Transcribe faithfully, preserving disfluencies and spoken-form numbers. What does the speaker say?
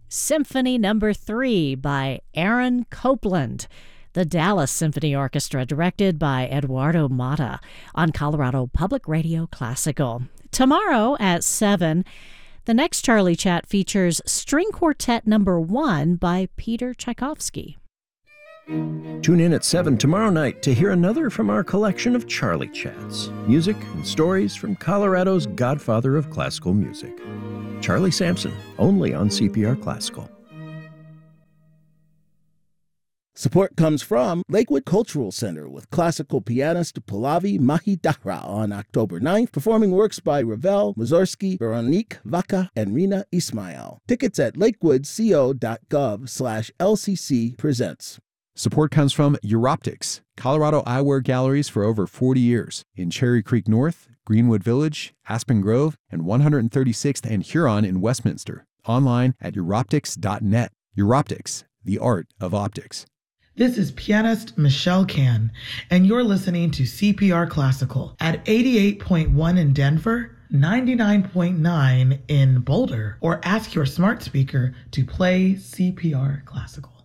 Symphony Number three by Aaron Copland. The Dallas Symphony Orchestra, directed by Eduardo Mata, on Colorado Public Radio Classical. Tomorrow at seven, the next Charlie Chat features String Quartet Number one by Peter Tchaikovsky. Tune in at seven tomorrow night to hear another from our collection of Charlie Chats, music and stories from Colorado's godfather of classical music, Charlie Sampson, only on C P R Classical. Support comes from Lakewood Cultural Center with classical pianist Pallavi Mahidara on October ninth, performing works by Ravel, Mussorgsky, Veronique Vaca, and Rina Ismail. Tickets at lakewoodco.gov slash LCC presents. Support comes from Europtics, Colorado eyewear galleries for over forty years in Cherry Creek North, Greenwood Village, Aspen Grove, and one hundred thirty-sixth and Huron in Westminster. Online at europtics dot net. Europtics, the art of optics. This is pianist Michelle Can, and you're listening to C P R Classical at eighty-eight point one in Denver, ninety-nine point nine in Boulder, or ask your smart speaker to play C P R Classical.